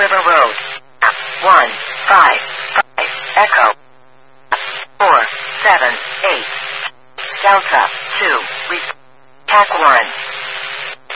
River Road. 155 Echo. 478 Delta 2. TAC 1.